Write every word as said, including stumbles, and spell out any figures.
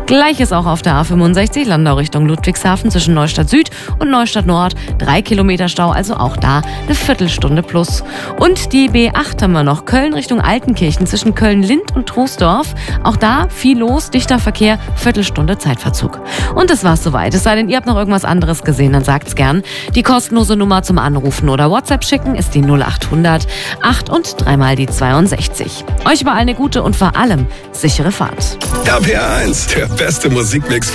Gleiches auch auf der A fünfundsechzig Landau Richtung Ludwigshafen zwischen Neustadt Süd und Neustadt Nord. Drei Kilometer Stau, also auch da eine Viertelstunde plus. Und die B acht haben wir noch. Köln Richtung Altenkirchen zwischen Köln-Lind und Troisdorf. Auch da viel los, dichter Verkehr, Viertelstunde Zeitverzug. Und das war's soweit. Es sei denn, ihr habt noch irgendwas anderes gesehen, dann sagt's gern. Die kostenlose Nummer zum Anrufen oder WhatsApp schicken ist die null acht hundert acht und dreimal die zweiundsechzig. Euch überall eine gute und vor allem sichere Fahrt. R P R eins, der beste Musikmix.